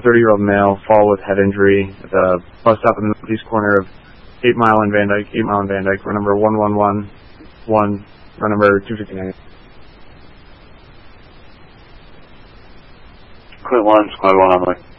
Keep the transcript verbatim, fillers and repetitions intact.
thirty-year-old male fall with head injury at the bus stop in the northeast corner of eight Mile and Van Dyke, eight Mile and Van Dyke, run number one one one one, run number two fifty-nine. Clear one, squad one on the way.